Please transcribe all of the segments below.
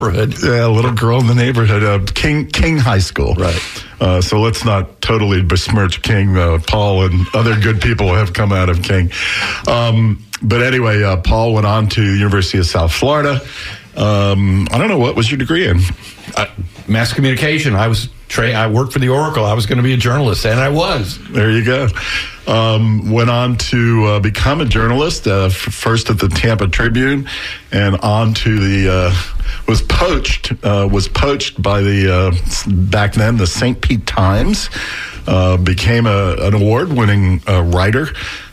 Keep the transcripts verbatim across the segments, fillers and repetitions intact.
neighborhood. Yeah, a little girl in the neighborhood, uh, King King High School. Right. Uh, so let's not totally besmirch King. Uh, Paul and other good people have come out of King. Um, but anyway, uh, Paul went on to University of South Florida. Um, I don't know, what was your degree in? Uh, mass communication. I was tra- I worked for the Oracle. I was going to be a journalist, and I was. There you go. Um, went on to uh, become a journalist, uh, f- first at the Tampa Tribune, and on to the uh, was poached uh, was poached by the uh, back then the Saint Pete Times. Uh, became a, an award-winning uh, writer.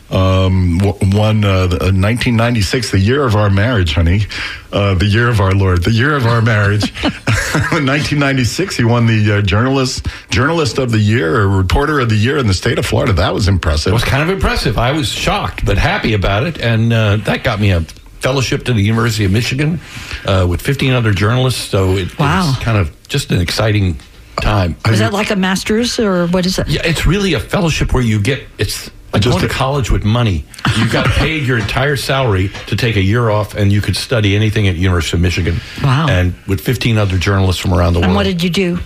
Um, won uh, the, uh, nineteen ninety-six, the year of our marriage, honey, uh, the year of our Lord, the year of our marriage. In nineteen ninety-six, he won the uh, journalist journalist of the year, or reporter of the year in the state of Florida. That was impressive. It was kind of impressive. I was shocked, but happy about it, and uh, that got me a fellowship to the University of Michigan uh, with fifteen other journalists. So it, wow. it was kind of just an exciting time. Is that like a master's, or what is it? Yeah, it's really a fellowship where you get it's. Like Just going to college with money. You got paid your entire salary to take a year off, and you could study anything at University of Michigan. Wow. And with fifteen other journalists from around the And world. what did you do?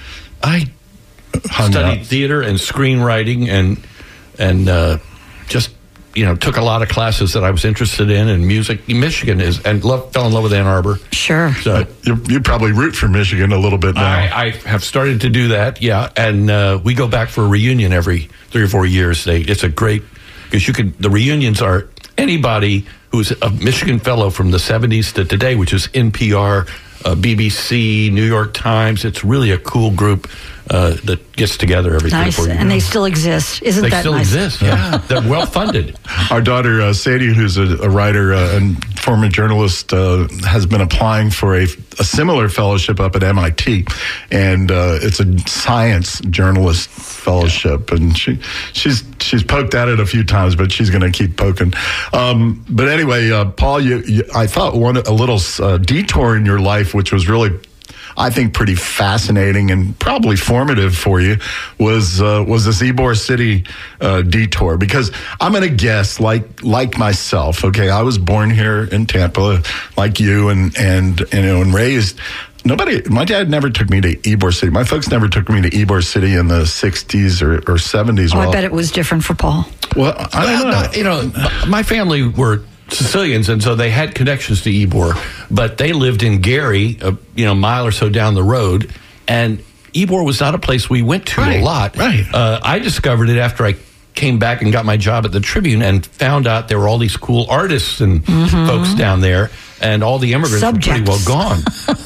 I Hung studied out. theater and screenwriting, and and uh, just you know took a lot of classes that I was interested in, and music. Michigan is and love, fell in love with Ann Arbor. Sure. So You, you probably root for Michigan a little bit now. I, I have started to do that, yeah, and uh, we go back for a reunion every three or four years. They, it's a great because you can. The reunions are anybody who's a Michigan fellow from the seventies to today, which is N P R, uh, B B C, New York Times. It's really a cool group uh, that gets together every Nice. three or four years. And they still exist. Isn't They that still nice? exist. Yeah, they're well funded. Our daughter, uh, Sadie, who's a, a writer uh, and former journalist, uh, has been applying for a, a similar fellowship up at M I T. And uh, it's a science journalist fellowship. Yeah. And she she's she's poked at it a few times, but she's going to keep poking. Um, but anyway, uh, Paul, you, you, I thought one a little uh, detour in your life, which was really, I think, pretty fascinating and probably formative for you, was uh, was this Ybor City uh, detour. Because I'm going to guess, like like myself, okay, I was born here in Tampa, like you, and and you know, and raised. Nobody, my dad never took me to Ybor City. My folks never took me to Ybor City in the sixties or, or seventies. Oh, well, I bet it was different for Paul. Well, I don't know. Well, you know, my family were Sicilians, and so they had connections to Ybor, but they lived in Gary, a you know mile or so down the road, and Ybor was not a place we went to Right, a lot. right. Uh, I discovered it after I came back and got my job at the Tribune, and found out there were all these cool artists and mm-hmm. folks down there, and all the immigrants Subjects. were pretty well gone.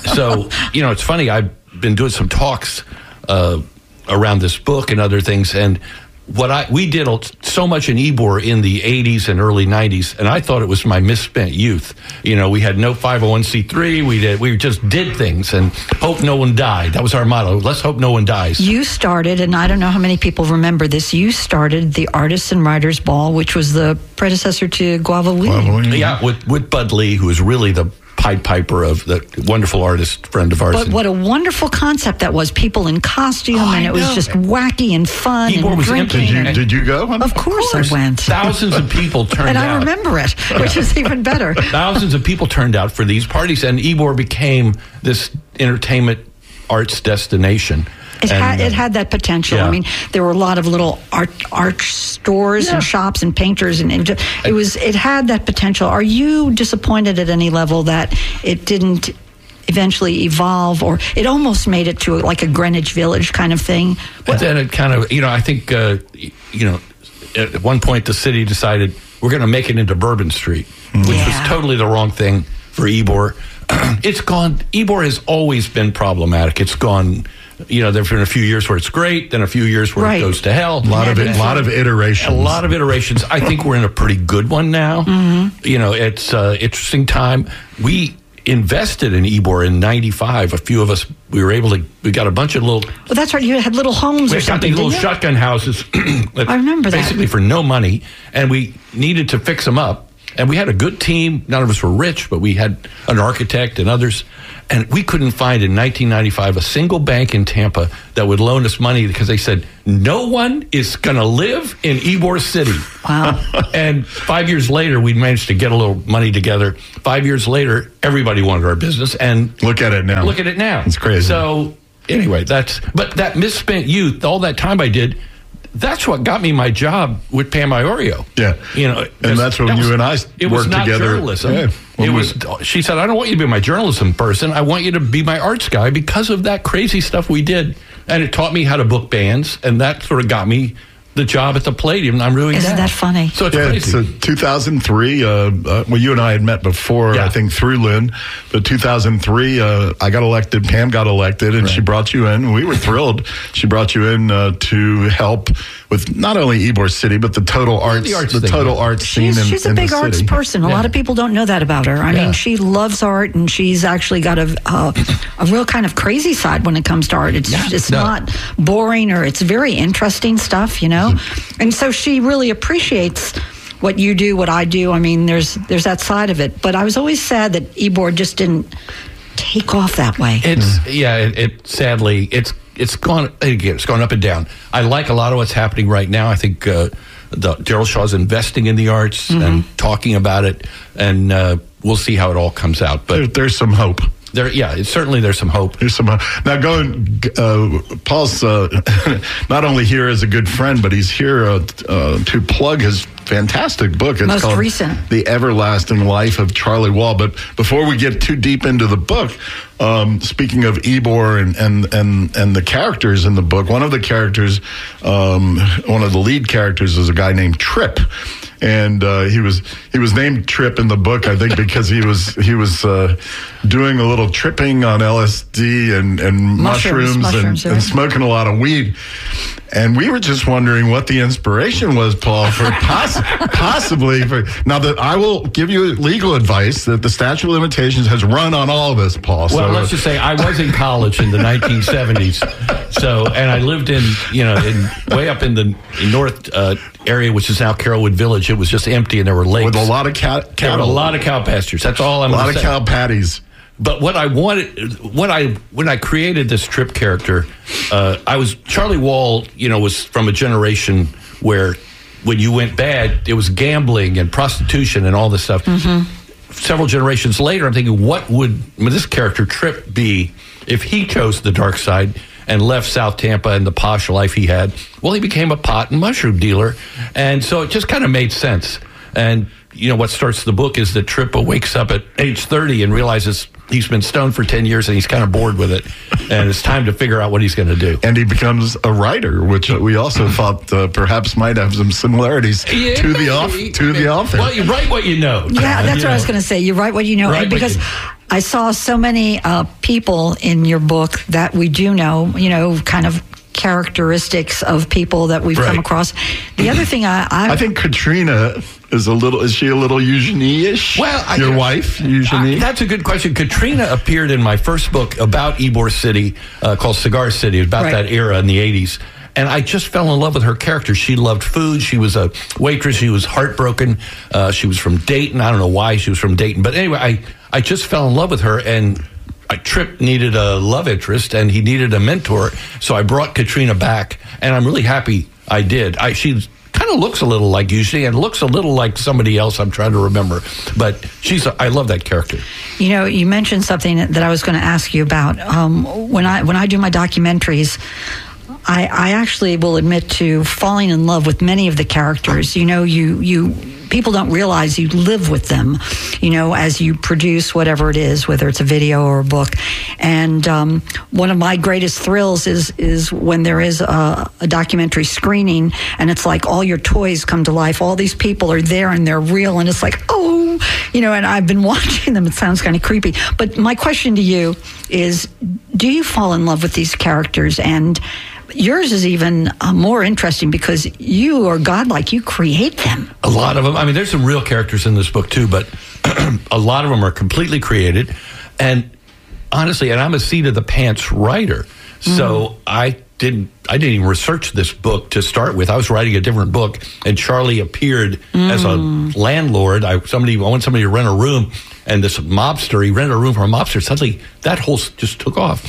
So you know, it's funny. I've been doing some talks uh, around this book and other things, and. What I we did so much in Ybor in the eighties and early nineties, and I thought it was my misspent youth. You know, we had no five oh one c three. We did we just did things and hope no one died. That was our motto. Let's hope no one dies. You started, and I don't know how many people remember this. You started the Artists and Writers Ball, which was the predecessor to Guava Wee. Well, Yeah, with with Bud Lee, who is really the Pied Piper of the wonderful artist friend of ours. But what a wonderful concept that was. People in costume, Oh, and I it was know. just wacky and fun Ybor and was drinking. empty. Did you, and- did you go? Of course, I went. Thousands of people turned and out. I remember it, which is even better. Thousands of people turned out for these parties, and Ybor became this entertainment arts destination. It And, had, it uh, had that potential. yeah. I mean, there were a lot of little art art stores Yeah. and shops and painters, and, and ju- it was it had that potential. Are you disappointed at any level that it didn't eventually evolve, or it almost made it to like a Greenwich Village kind of thing? And then it kind of, you know, I think, uh, you know, at one point the city decided we're going to make it into Bourbon Street, which Yeah. was totally the wrong thing for Ybor. It's gone, Ybor has always been problematic. It's gone, you know, there have been a few years where it's great, then a few years where Right. it goes to hell. A lot of it, Yeah. lot of iterations. A lot of iterations. I think we're in a pretty good one now. Mm-hmm. You know, it's an uh, interesting time. We invested in Ybor in ninety-five. A few of us, we were able to, we got a bunch of little, Well, that's right. You had little homes we or got something. these little didn't you? shotgun houses. I remember that. Basically for no money, and we needed to fix them up. And we had a good team. None of us were rich, but we had an architect and others. And we couldn't find in nineteen ninety-five a single bank in Tampa that would loan us money because they said, no one is going to live in Ybor City. Wow. And five years later, we managed to get a little money together. Five years later, everybody wanted our business. And look at it now. Look at it now. It's crazy. So anyway, that's, but that misspent youth, all that time I did, that's what got me my job with Pam Iorio. Yeah. You know, and that's when that you was, and I it worked was not together. Journalism. Yeah. It was, she said, I don't want you to be my journalism person. I want you to be my arts guy because of that crazy stuff we did. And it taught me how to book bands, and that sort of got me the job at the Palladium. I'm really Isn't that funny? So it's yeah, crazy. So two thousand three, uh, uh, well, you and I had met before, Yeah. I think, through Lynn. But two thousand three, uh, I got elected, Pam got elected, and Right. she brought you in. We were thrilled. She brought you in uh, to help with not only Ybor City, but the total arts, the arts the thing, total yeah. arts scene She's, in, she's a in big the arts city. person. A Yeah. lot of people don't know that about her. I Yeah. mean, she loves art, and she's actually got a uh, a real kind of crazy side when it comes to art. It's Yeah. it's No. not boring, or it's very interesting stuff, you know. And so she really appreciates what you do, what I do. I mean, there's there's that side of it. But I was always sad that Ybor just didn't take off that way. It's yeah. It, it sadly it's it's gone again. It's gone up and down. I like a lot of what's happening right now. I think uh, the Daryl Shaw's investing in the arts Mm-hmm. and talking about it, and uh, we'll see how it all comes out. But There, there's some hope. there, yeah, it's, certainly there's some hope. There's some hope. Now, going, uh, Paul's uh, not only here as a good friend, but he's here uh, uh, to plug his fantastic book. It's Most called recent. The Everlasting Life of Charlie Wall. But before we get too deep into the book, um, speaking of Ybor and, and, and, and the characters in the book, one of the characters, um, one of the lead characters is a guy named Trip. And uh, he was he was named Trip in the book, I think, because he was he was uh, doing a little tripping on L S D and, and Mushrooms, mushrooms, mushrooms, and, yeah. and smoking a lot of weed. And we were just wondering what the inspiration was, Paul, for poss- possibly for now that I will give you legal advice that the statute of limitations has run on all of us, Paul. Well, so, let's just say I was in college in the nineteen seventies. So, and I lived in, you know, in way up in the north uh, area, which is now Carrollwood Village. It was just empty and there were lakes. with a lot of cat, There were cattle, a lot of cow pastures. That's all I'm a lot gonna of say. cow patties. But what I wanted, what I when I created this Trip character, uh, I was Charlie Wall. You know, was from a generation where when you went bad, it was gambling and prostitution and all this stuff. Mm-hmm. Several generations later, I'm thinking, what would this character Trip be if he chose the dark side and left South Tampa and the posh life he had? Well, he became a pot and mushroom dealer, and so it just kind of made sense. And you know, what starts the book is that Trip wakes up at age thirty and realizes he's been stoned for ten years and he's kind of bored with it. And it's time to figure out what he's going to do. And he becomes a writer, which we also thought uh, perhaps might have some similarities Yeah, to the off maybe. to the office. Well, you write what you know. Yeah, that's You what I was know. going to say. You write what you know, Write and what because you- I saw so many uh, people in your book that we do know, you know, kind of characteristics of people that we've Right. come across. The other thing I, I, I think Katrina is a little. Is she a little Eugenie-ish? Well, I- your wife, Eugenie. Uh, that's a good question. Katrina appeared in my first book about Ybor City uh, called Cigar City, about Right. that era in the eighties. And I just fell in love with her character. She loved food. She was a waitress. She was heartbroken. Uh, she was from Dayton. I don't know why she was from Dayton. But anyway, I, I just fell in love with her. And I, Trip needed a love interest and he needed a mentor. So I brought Katrina back. And I'm really happy I did. I, she kind of looks a little like Eugenie and looks a little like somebody else I'm trying to remember. But she's a, I love that character. You know, you mentioned something that I was going to ask you about. Um, when I when I do my documentaries, I, I actually will admit to falling in love with many of the characters. You know, you you people don't realize you live with them, you know, as you produce whatever it is, whether it's a video or a book. And um, one of my greatest thrills is is when there is a, a documentary screening and it's like all your toys come to life. All these people are there and they're real, and it's like, oh, you know, and I've been watching them. It sounds kind of creepy. But my question to you is, do you fall in love with these characters? And yours is even uh, more interesting because you are godlike. You create them. A lot of them. I mean, there's some real characters in this book too, but a lot of them are completely created. And honestly, and I'm a seat of the pants writer, so mm. I didn't I didn't even research this book to start with. I was writing a different book, and Charlie appeared mm. as a landlord. I somebody I want somebody to rent a room, and this mobster he rented a room for a mobster. Suddenly, that whole just took off.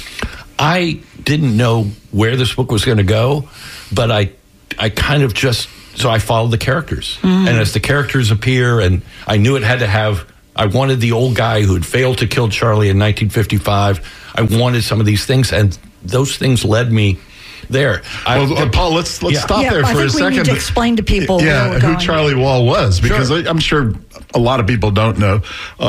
I didn't know where this book was going to go, but I I kind of just so I followed the characters, mm. and as the characters appear, and I knew it had to have. I wanted the old guy who had failed to kill Charlie in nineteen fifty-five. I wanted some of these things, and those things led me there. I, well, uh, Paul, let's let's yeah. stop yeah, there I for think a we second. Need to explain to people yeah, where who we're Charlie Wall was, because sure. I, I'm sure a lot of people don't know.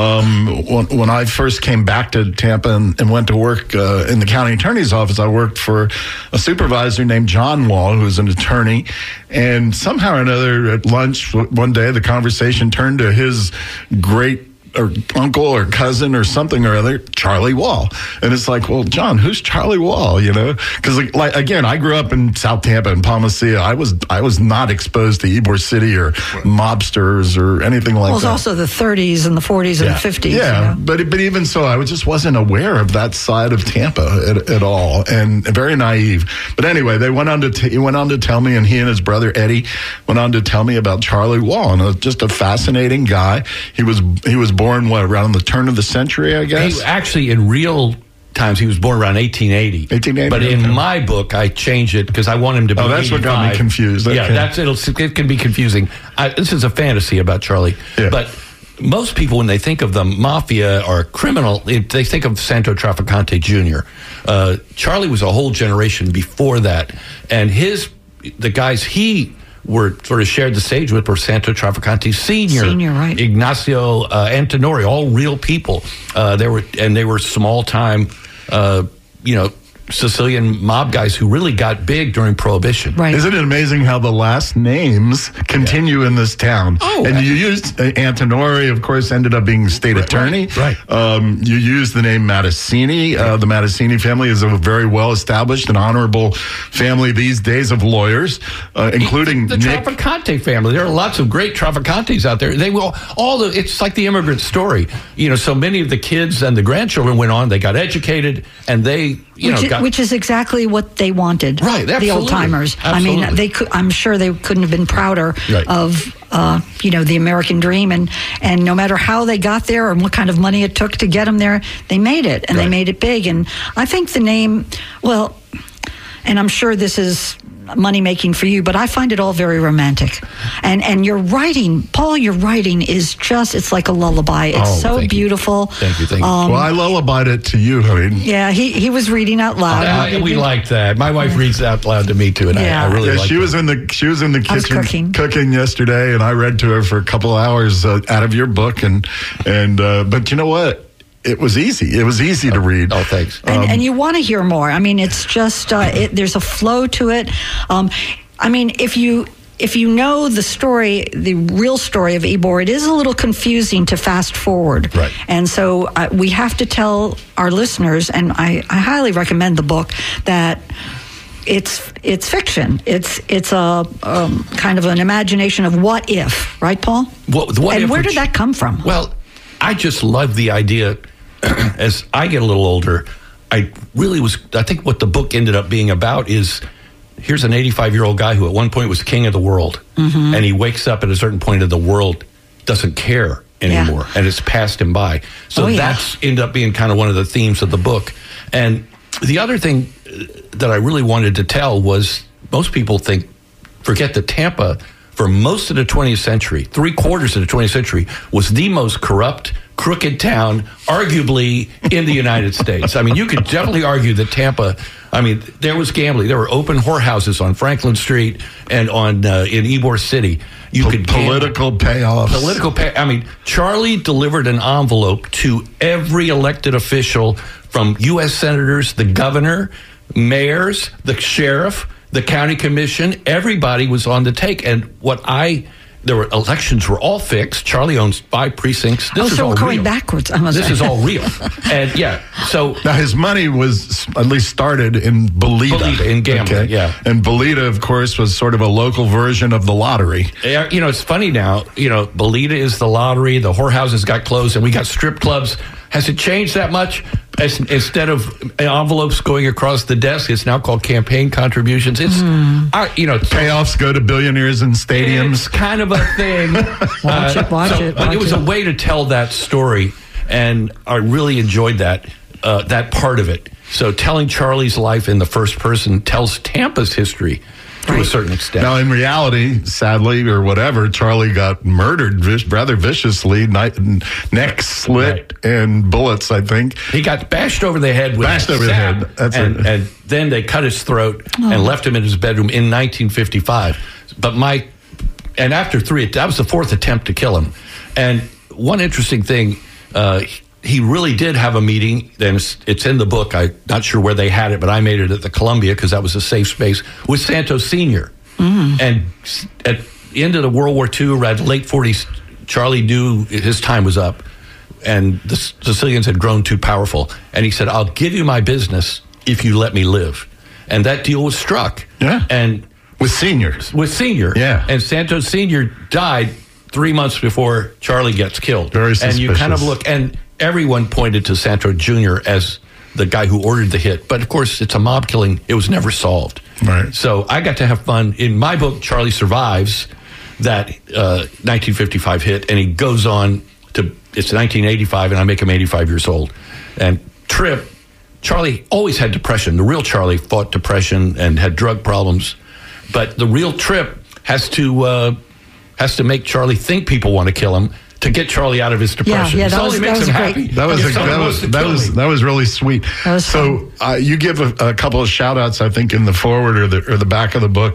Um, when, when I first came back to Tampa and, and went to work uh, in the county attorney's office, I worked for a supervisor named John Wall, who was an attorney. And somehow or another, at lunch one day, the conversation turned to his great or uncle or cousin or something or other, Charlie Wall. And it's like, well, John, who's Charlie Wall? You know, because like, like again, I grew up in South Tampa and Palma Seca. I was I was not exposed to Ybor City or mobsters or anything like well, it was that. also the thirties and the forties and yeah. the fifties. Yeah, you know? but but even so, I just wasn't aware of that side of Tampa at, at all, and very naive. But anyway, they went on to t- he went on to tell me, and he and his brother Eddie went on to tell me about Charlie Wall, and uh, just a fascinating guy. He was he was born, what, around the turn of the century, I guess? He, actually, in real times, he was born around eighteen eighty. eighteen eighty. But in okay. my book, I changed it because I want him to be Oh, that's eighty-five. what got me confused. Okay. Yeah, that's it'll, it can be confusing. I, this is a fantasy about Charlie. Yeah. But most people, when they think of the mafia or criminal, it, they think of Santo Trafficante Junior Uh, Charlie was a whole generation before that. And his the guys he... were sort of shared the stage with were Santo Trafficante Senior, Senior, right. Ignacio uh, Antonori, all real people. Uh, they were and they were small time, uh, you know, Sicilian mob guys who really got big during Prohibition. Right. Isn't it amazing how the last names continue yeah. in this town? Oh, and uh, you used uh, Antonori, of course, ended up being state right, attorney. Right. right. Um, you used the name Mattesini. Uh, the Mattesini family is a very well established and honorable family these days of lawyers, uh, including the Nick. Trafficante family. There are lots of great Trafficantes out there. They will all the. It's like the immigrant story. You know, so many of the kids and the grandchildren went on. They got educated, and they. You which, know, got, which is exactly what they wanted, right? Absolutely. The old timers. I mean, they could. I'm sure they couldn't have been prouder right. of, uh, you know, the American dream. And and no matter how they got there and what kind of money it took to get them there, they made it, and right. they made it big. And I think the name, well, and I'm sure this is money making for you, but I find it all very romantic. And and your writing, Paul, your writing is just, it's like a lullaby. It's oh, so thank beautiful. You. Thank you, thank you. Um, well, I lullabied it to you, I mean. Yeah, he, he was reading out loud. I, I, we like that. My wife reads out loud to me too, and yeah. I, I really yeah, like she that. was in the she was in the kitchen cooking. cooking yesterday, and I read to her for a couple of hours uh, out of your book, and and uh, but you know what? It was easy. It was easy oh, to read. Oh, thanks. And, um, and you want to hear more. I mean, it's just uh, it, there's a flow to it. Um, I mean, if you if you know the story, the real story of Ybor, it is a little confusing to fast forward. Right. And so uh, we have to tell our listeners, and I, I highly recommend the book, that it's it's fiction. It's it's a um, kind of an imagination of what if, right, Paul? What, what and if where which, did that come from? Well, I just love the idea. As I get a little older, I really was. I think what the book ended up being about is here's an eighty-five-year-old guy who at one point was king of the world, mm-hmm. and he wakes up at a certain point of the world doesn't care anymore, yeah. and it's passed him by. So oh, yeah. that's ended up being kind of one of the themes of the book. And the other thing that I really wanted to tell was most people think, forget that Tampa, for most of the twentieth century, three quarters of the twentieth century, was the most corrupt, crooked town, arguably, in the United States. I mean, you could definitely argue that Tampa, I mean, there was gambling. There were open whorehouses on Franklin Street and on uh, in Ybor City. You po- could political payoffs. Political pay. I mean, Charlie delivered an envelope to every elected official, from U S senators, the governor, mayors, the sheriff, the county commission. Everybody was on the take. And what I, there were elections were all fixed. Charlie owns five precincts. This oh, is so all we're going real. backwards. I must This say. is all real. And yeah, so now his money was at least started in Bolita. Bolita, in gambling, okay? yeah. And Bolita, of course, was sort of a local version of the lottery. Yeah, you know, it's funny now. You know, Bolita is the lottery. The whorehouses got closed, and we got strip clubs. Has it changed that much? As, instead of envelopes going across the desk, it's now called campaign contributions. It's, mm. I, you know, payoffs go to billionaires in stadiums. It's kind of a thing. watch uh, it, watch so, it. Watch but it was it. a way to tell that story, and I really enjoyed that uh, that part of it. So telling Charlie's life in the first person tells Tampa's history to right. a certain extent. Now, in reality, sadly or whatever, Charlie got murdered vis- rather viciously, night, neck slit right. and bullets, I think. He got bashed over the head with bashed a over sap, the head. That's and, it. and then they cut his throat oh. and left him in his bedroom in nineteen fifty-five. But my, and after three, that was the fourth attempt to kill him. And one interesting thing, uh, he really did have a meeting, and it's, it's in the book. I'm not sure where they had it, but I made it at the Columbia because that was a safe space, with Santos Senior Mm. And at the end of the World War Two, around the late forties, Charlie knew his time was up, and the Sicilians had grown too powerful. And he said, I'll give you my business if you let me live. And that deal was struck. Yeah. And with Senior. With Senior. Yeah. And Santos Senior died three months before Charlie gets killed. Very suspicious. And you kind of look, and everyone pointed to Santos Junior as the guy who ordered the hit. But, of course, it's a mob killing. It was never solved. Right. So I got to have fun. In my book, Charlie survives that uh, nineteen fifty-five hit, and he goes on to, it's nineteen eighty-five, and I make him eighty-five years old. And Trip, Charlie always had depression. The real Charlie fought depression and had drug problems. But the real Trip has to uh, has to make Charlie think people want to kill him to get Charlie out of his depression. Yeah, yeah, that it was, only that makes was him great. happy. That was a, that was that was, me. that was really sweet. That was so uh, you give a, a couple of shout outs, I think, in the forward or the or the back of the book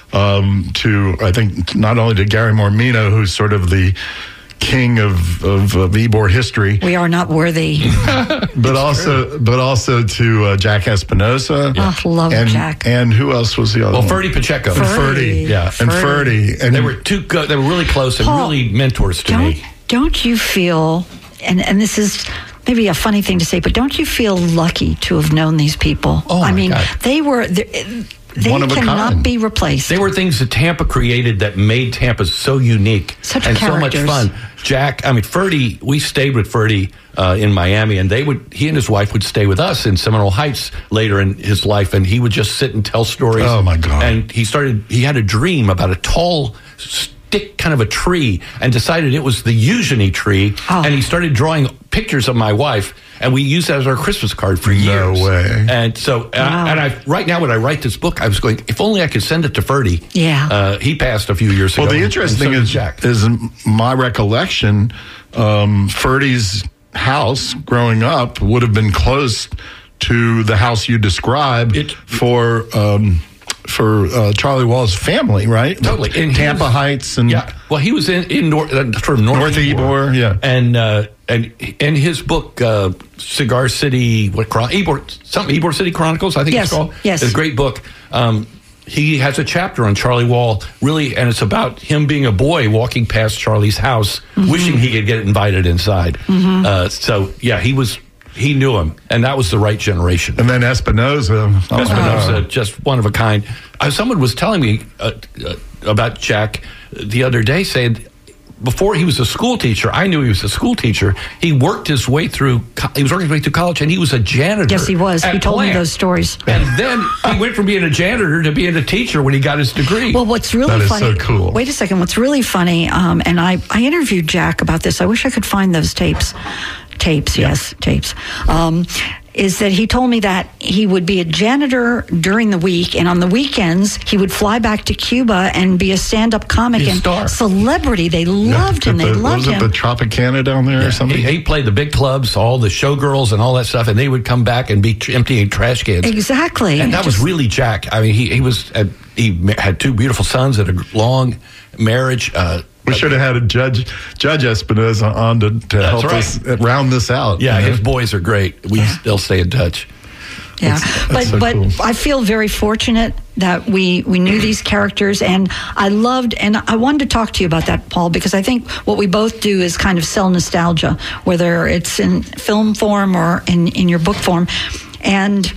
um, to, I think, not only to Gary Mormino, who's sort of the king of, of, of Ybor history. We are not worthy. but also true. but also to uh, Jack Espinosa. Yeah. Oh, love and, Jack. And who else was the other well, one? Ferdy Pacheco. And Ferdy. Yeah. And Ferdy. And they were two good, they were really close and Paul, really mentors to don't, me. Don't you feel, and, and this is maybe a funny thing to say, but don't you feel lucky to have known these people? Oh, I my mean, God. they were... They One of a cannot kind. be replaced. They were things that Tampa created that made Tampa so unique Such and characters. so much fun. Jack, I mean, Ferdy, we stayed with Ferdy uh, in Miami, and they would, he and his wife would stay with us in Seminole Heights later in his life, and he would just sit and tell stories. Oh, my God. And he started, he had a dream about a tall stick, kind of a tree, and decided it was the Eugenie tree, oh. and he started drawing pictures of my wife, and we used that as our Christmas card for years. No way. And so, wow. uh, and I right now when I write this book, I was going, if only I could send it to Ferdy. Yeah. Uh, he passed a few years ago. Well, the interesting so is, Jack. is my recollection, um, Ferdy's house growing up would have been close to the house you described It- for um, for uh, Charlie Wall's family, right? Totally. In Tampa his- Heights and Yeah. Well, he was in, in North, uh, sort of North, North Ybor, yeah. And, uh, and in his book, uh, Cigar City, what, Chron- Ybor, something, Ybor City Chronicles, I think Yes, it's called. yes. It's a great book. Um, he has a chapter on Charlie Wall, really, and it's about him being a boy walking past Charlie's house, Mm-hmm. wishing he could get invited inside. Mm-hmm. Uh, so, yeah, he was, he knew him, and that was the right generation. And then Espinosa. Oh, Espinosa, wow. just one of a kind. Uh, someone was telling me uh, uh, about Jack the other day, saying before he was a school teacher, I knew he was a school teacher. He worked his way through. Co- he was working his way through college, and he was a janitor. Yes, he was. at He told Plant. me those stories. And then he went from being a janitor to being a teacher when he got his degree. Well, what's really That is funny? so cool. Wait a second. What's really funny? Um, and I, I interviewed Jack about this. I wish I could find those tapes. Tapes, Yeah. yes, tapes. Um, is that he told me that he would be a janitor during the week, and on the weekends he would fly back to Cuba and be a stand-up comic Be a and star. celebrity. They loved him. At They the, loved was him. it the Tropicana down there or something? he, he played the big clubs, all the showgirls and all that stuff, and they would come back and be tr- emptying trash cans. Exactly. And that Just- was really Jack. I mean, he he was uh, he ma- had two beautiful sons and a long marriage. Uh, We should have had a judge, Judge Espinosa on to, to help right. us round this out. yeah, you know? his boys are great. We still stay in touch. Yeah, That's- but that's so but cool. I feel very fortunate that we we knew these characters, and I loved, and I wanted to talk to you about that, Paul, because I think what we both do is kind of sell nostalgia, whether it's in film form or in in your book form, and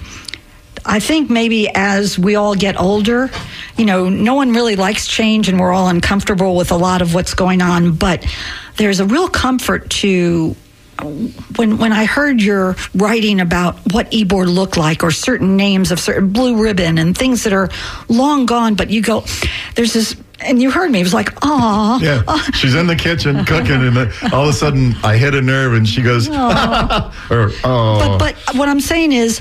I think maybe as we all get older, you know, no one really likes change, and we're all uncomfortable with a lot of what's going on, but there's a real comfort to when when I heard your writing about what Ybor looked like, or certain names of certain Blue Ribbon and things that are long gone, but you go, there's this, and you heard me. It was like, aw. Yeah, she's in the kitchen cooking, and then all of a sudden I hit a nerve, and she goes, or oh. But but what I'm saying is,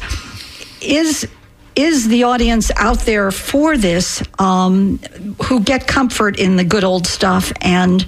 is. Is the audience out there for this, um, who get comfort in the good old stuff, and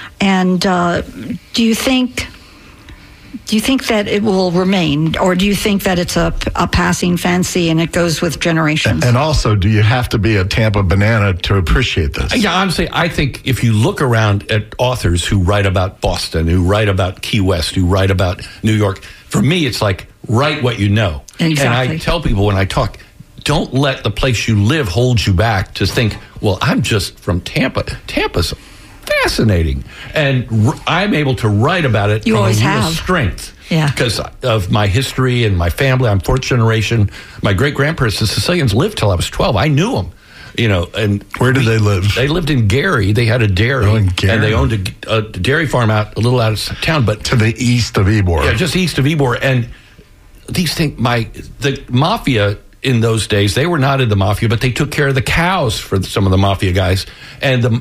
and uh, do you think do you think that it will remain, or do you think that it's a, a passing fancy and it goes with generations? And also, do you have to be a Tampa banana to appreciate this? Yeah, honestly, I think if you look around at authors who write about Boston, who write about Key West, who write about New York, for me, it's like, write what you know. Exactly. And I tell people when I talk, don't let the place you live hold you back to think, well, I'm just from Tampa. Tampa's fascinating. And r- I'm able to write about it you from always a real have. strength. Yeah. Because of my history and my family. I'm fourth generation. My great-grandparents, the Sicilians, lived till I was twelve. I knew them. You know, and where did they live? They lived in Gary. They had a dairy, oh, in Gary. And they owned a, a dairy farm out a little out of town, but to the east of Ybor. Yeah, just east of Ybor. And these things, my the mafia in those days, they were not in the mafia, but they took care of the cows for some of the mafia guys, and the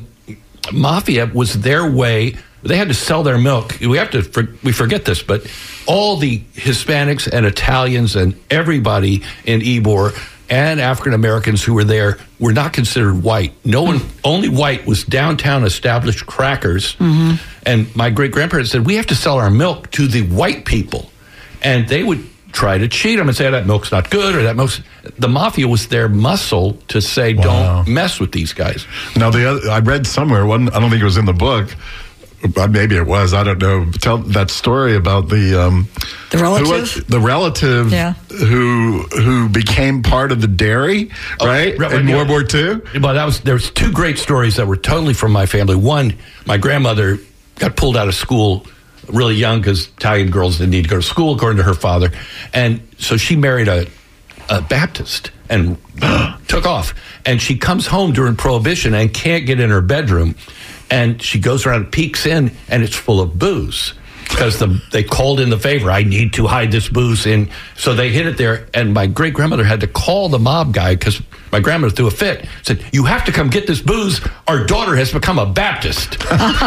mafia was their way. They had to sell their milk. We have to we forget this, but all the Hispanics and Italians and everybody in Ybor and African Americans who were there were not considered white. No one, only white was downtown established crackers. Mm-hmm. And my great grandparents said, we have to sell our milk to the white people, and they would try to cheat them and say, that milk's not good, or that milk's... The mafia was their muscle to say, wow. don't mess with these guys. Now, the other, I read somewhere, one, I don't think it was in the book, but maybe it was, I don't know. Tell that story about the... Um, the relative? Who was, the relative yeah. who who became part of the dairy, oh, right, right in yeah. World War Two? Well, that was, there was two great stories that were totally from my family. One, my grandmother got pulled out of school really young because Italian girls didn't need to go to school, according to her father. And so she married a, a Baptist and took off. And she comes home during Prohibition and can't get in her bedroom. And she goes around and peeks in, and it's full of booze. Because the, they called in the favor, I need to hide this booze in. So they hid it there, and my great-grandmother had to call the mob guy, because my grandmother threw a fit, said, you have to come get this booze. Our daughter has become a Baptist.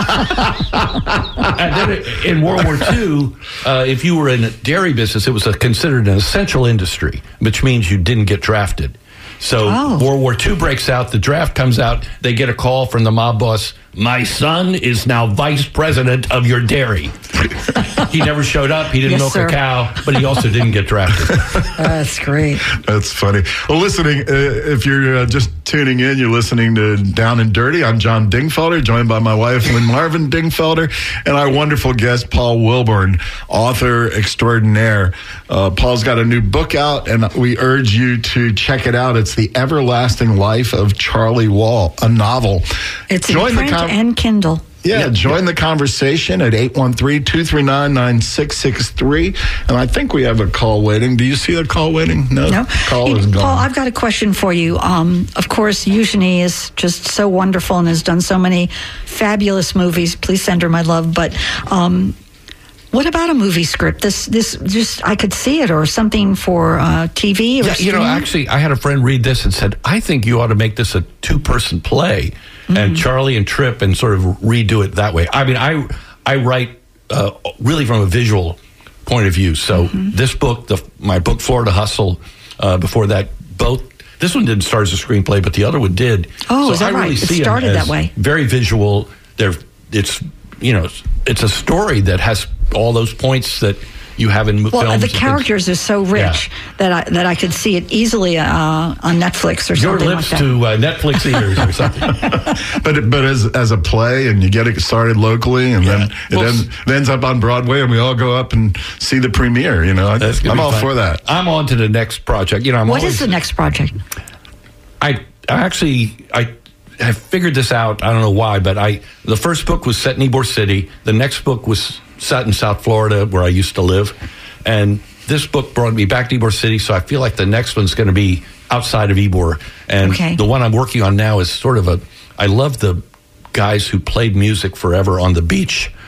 And then in World War Two, uh, if you were in a dairy business, it was a, considered an essential industry, which means you didn't get drafted. So oh. World War Two breaks out, the draft comes out, they get a call from the mob boss, my son is now vice president of your dairy. He never showed up, he didn't yes, milk sir. a cow, but he also didn't get drafted. That's great. That's funny. Well, listening, uh, if you're uh, just tuning in, you're listening to Down and Dirty. I'm John Dingfelder, joined by my wife, Lynn Marvin Dingfelder, and our wonderful guest, Paul Wilburn, author extraordinaire. Uh, Paul's got a new book out, and we urge you to check it out. It's The Everlasting Life of Charlie Wall, a novel. It's Join in print the com- and Kindle. Yeah, yep. join the conversation at eight one three, two three nine, nine six six three. And I think we have a call waiting. Do you see the call waiting? No. No. Call hey, is gone. Paul, I've got a question for you. Um, of course, Eugenie is just so wonderful and has done so many fabulous movies. Please send her my love. But um, what about a movie script? This, this, just I could see it, or something for uh, T V or yeah, you know, actually, I had a friend read this and said, I think you ought to make this a two-person play. Mm-hmm. And Charlie and Trip, and sort of redo it that way. I mean, I I write uh, really from a visual point of view. So mm-hmm. this book, the, my book Florida Hustle, uh, before that, both this one didn't start as a screenplay, but the other one did. Oh, so is that I right? really It see started them as that way. Very visual. They're it's you know it's a story that has all those points that you have in well, films. The characters are so rich yeah. that I that I could see it easily uh, on Netflix or Your something lips like that. to uh, Netflix ears or something. but but as as a play, and you get it started locally, and yeah. then it well, ends, it ends up on Broadway, and we all go up and see the premiere. You know, I, I'm all fun. for that. I'm on to the next project. You know, I'm what always, is the next project? I, I actually I. I figured this out. I don't know why, but I the first book was set in Ybor City. The next book was set in South Florida, where I used to live. And this book brought me back to Ybor City, so I feel like the next one's going to be outside of Ybor. And okay. the one I'm working on now is sort of a... I love the guys who played music forever on the beach.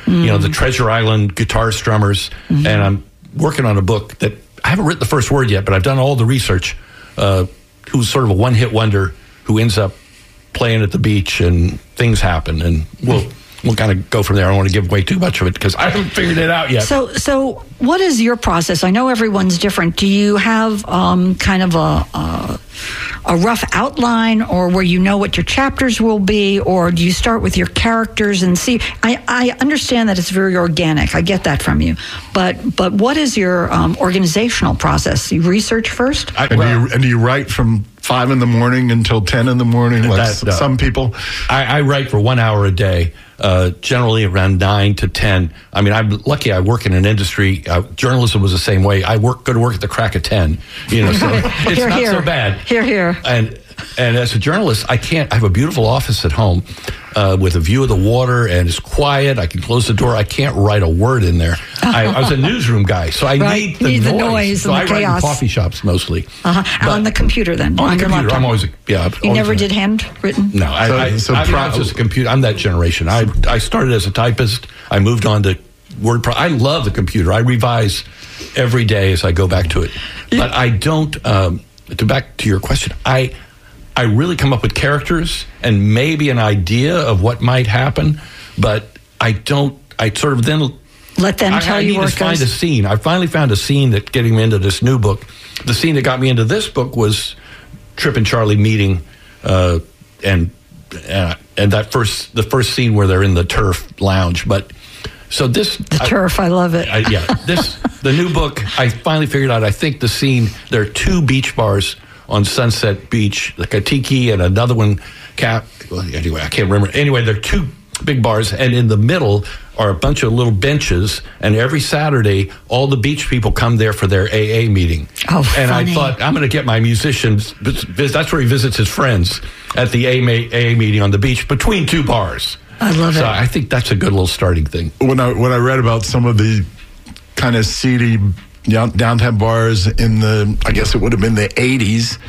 you know, the Treasure Island guitar strummers, mm-hmm. and I'm working on a book that I haven't written the first word yet, but I've done all the research. Uh, who's sort of a one-hit wonder who ends up playing at the beach and things happen, and we'll we'll kind of go from there. I don't want to give away too much of it because I haven't figured it out yet. So, so what is your process? I know everyone's different. Do you have um, kind of a, a a rough outline, or where you know what your chapters will be, or do you start with your characters and see? I, I understand that it's very organic. I get that from you, but but what is your um, organizational process? You research first, I, and, well, do you, and do you write from five in the morning until ten in the morning, like that, uh, some people? I, I write for one hour a day, uh, generally around nine to ten. I mean, I'm lucky. I work in an industry. Uh, journalism was the same way. I work go to work at the crack of ten. You know, so it's here, not here. so bad. Here, here. And and as a journalist, I can't. I have a beautiful office at home uh, with a view of the water, and it's quiet. I can close the door. I can't write a word in there. I, I was a newsroom guy, so I right. need the need noise. The noise so and I the write chaos. in coffee shops mostly. Uh-huh. On the computer, then. On, on the your computer, laptop. I'm always yeah. I'm You always never a, did handwritten? No, I, so, I, so I, I mean, pro- I was just a computer. I'm that generation. I I started as a typist. I moved on to word. Pro- I love the computer. I revise every day as I go back to it. But I don't. Um, to back to your question, I I really come up with characters and maybe an idea of what might happen, but I don't. I sort of then let them I, tell I you need where to it find goes. a scene. I finally found a scene that getting me into this new book. The scene that got me into this book was Trip and Charlie meeting, uh, and uh, and that first the first scene where they're in the turf lounge. But so this the I, turf, I love it. I, yeah, this the new book. I finally figured out. I think the scene. There are two beach bars on Sunset Beach, like a tiki and another one. Cap. Well, anyway, I can't remember. Anyway, there are two big bars, and in the middle are a bunch of little benches, and every Saturday, all the beach people come there for their A A meeting. Oh, and funny. I thought, I'm going to get my musicians, that's where he visits his friends, at the A A meeting on the beach, between two bars. I love so it. I think that's a good little starting thing. When I when I read about some of the kind of seedy down, downtown bars in the, I guess it would have been the eighties,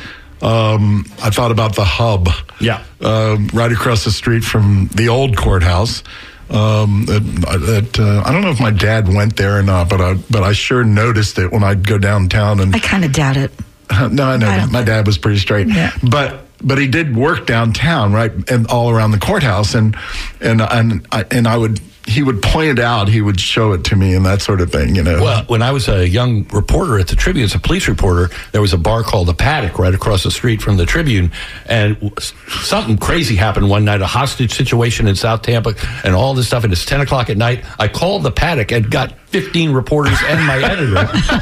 um, I thought about the Hub. Yeah. Uh, right across the street from the old courthouse. Um, that, that uh, I don't know if my dad went there or not, but I but I sure noticed it when I'd go downtown. And I kind of doubt it. no, I know I my dad was pretty straight, Yeah. but but he did work downtown, right, and all around the courthouse, and and and I, and I would he would point it out, he would show it to me, and that sort of thing, you know. Well, when I was a young reporter at the Tribune, as a police reporter, there was a bar called the Paddock right across the street from the Tribune, and something crazy happened one night, a hostage situation in South Tampa, and all this stuff, and it's ten o'clock at night. I called the Paddock and got fifteen reporters and my editor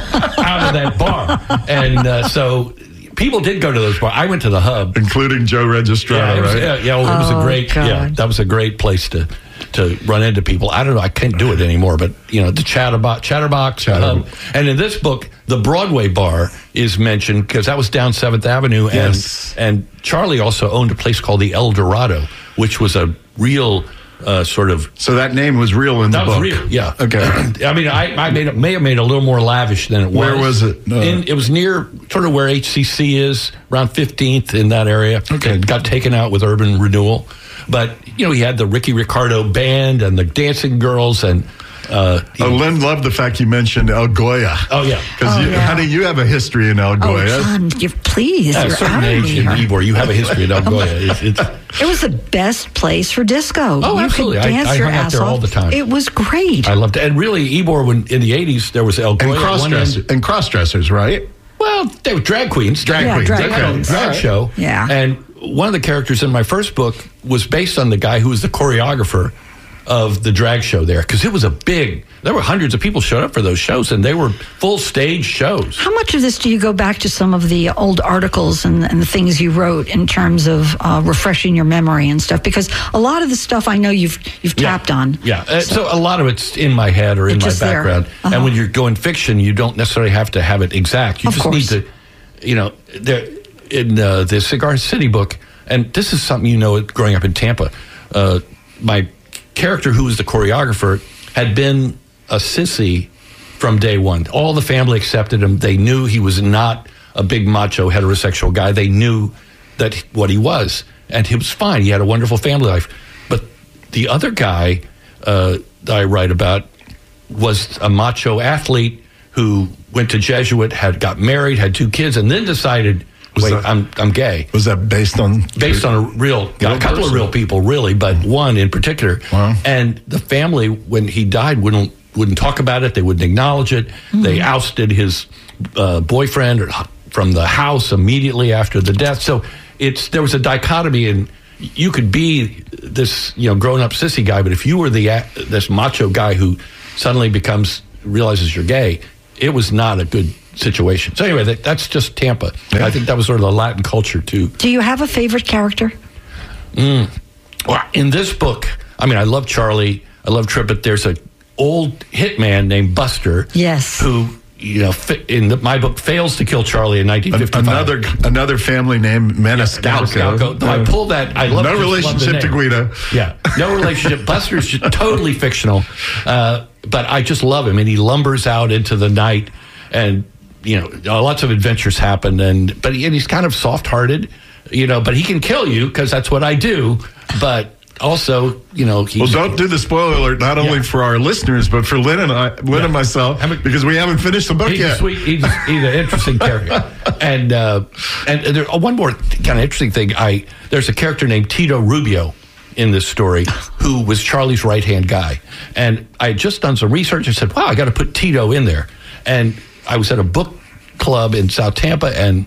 out of that bar, and uh, so people did go to those bars. I went to the Hub, including Joe Registrata, yeah, it was, right? Yeah, yeah well, it was Oh, a great, God. yeah, that was a great place to to run into people. I don't know, I can't do it anymore, but you know, the Chatterbox, Chatterbox, Chatter- um, and in this book, the Broadway bar is mentioned because that was down Seventh Avenue, and Yes. and Charlie also owned a place called the El Dorado, which was a real uh, sort of. So that name was real in That the was book. real, yeah. Okay. I mean, I, I made it, may have made it a little more lavish than it was. Where was it? Uh, in, it was near sort of where H C C is, around fifteenth in that area. Okay. It got taken out with urban renewal. But, you know, he had the Ricky Ricardo band and the Dancing Girls and... Uh, Oh, Lynn loved the fact you mentioned El Goya. oh, yeah. Because, Oh, you, yeah. honey, you have a history in El Oh, Goya. John, you please, At a you're certain out of age in here. Ybor, you have a history at El Goya. It's, it's, It was the best place for disco. Oh, you absolutely. I- could dance I your hung out ass there off. all the time. It was great. I loved it. And really, Ybor, when in the eighties, there was El Goya and at one cross-dressers, end. and cross-dressers, right? Well, they were drag queens. Drag Yeah, queens. drag They had a queens. drag All right. show. Yeah. And one of the characters in my first book was based on the guy who was the choreographer of the drag show there, because it was a big, there were hundreds of people showed up for those shows, and they were full stage shows. How much of this do you go back to some of the old articles and, and the things you wrote in terms of uh, refreshing your memory and stuff? Because a lot of the stuff I know you've you've tapped on. Yeah, uh, so, a lot of it's in my head or in It's my just there. background. Uh-huh. And when you're going fiction, you don't necessarily have to have it exact. You Of just course. need to, you know, there in uh, the Cigar City book, and this is something you know growing up in Tampa. Uh, my character, who was the choreographer, had been a sissy from day one. All the family accepted him. They knew he was not a big macho heterosexual guy. They knew that what he was, and he was fine. He had a wonderful family life. But the other guy uh, that I write about was a macho athlete who went to Jesuit, had got married, had two kids, and then decided, Was wait, that- I'm I'm gay. Was that based on Based on a real, a couple person? of real people, really, but one in particular. Wow. And the family, when he died, wouldn't wouldn't talk about it. They wouldn't acknowledge it. They ousted his uh, boyfriend from the house immediately after the death. So it's there was a dichotomy, and you could be this you know grown up sissy guy, but if you were the this macho guy who suddenly becomes realizes you're gay, it was not a good situation. So anyway, that, that's just Tampa. Yeah. I think that was sort of the Latin culture too. Do you have a favorite character? Well, in this book, I mean, I love Charlie. I love Trip, but there's a old hitman named Buster. Yes. Who, you know, fi- in the, my book, fails to kill Charlie in nineteen fifty-five. another another family named Maniscalco? Maniscalco. Though I pulled that. I love No just love the relationship to name. Guido. Yeah, no relationship. Buster's just totally fictional, uh, but I just love him, and he lumbers out into the night, and you know, lots of adventures happen, and but he, and he's kind of soft-hearted, you know, but he can kill you because that's what I do, but. Also, you know, he's, Well, don't do the spoiler alert, not only Yeah. for our listeners, but for Lynn and I, Lynn Yeah. and myself, I mean- because we haven't finished the book he's yet. a sweet. He's, he's an interesting character, and uh, and there, oh, one more kind of interesting thing. I there's a character named Tito Rubio in this story who was Charlie's right hand guy, and I had just done some research and said, "Wow, I got to put Tito in there." And I was at a book club in South Tampa, and